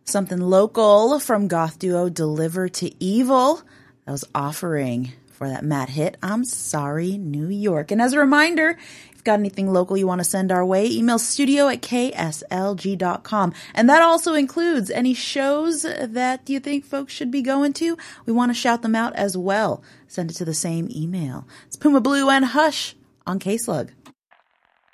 Something local from goth duo Deliver to Evil. That was Offering for that Matt hit, I'm Sorry, New York. And as a reminder, if you've got anything local you want to send our way, email studio@kslg.com. And that also includes any shows that you think folks should be going to. We want to shout them out as well. Send it to the same email. It's Puma Blue and Hush on K-Slug.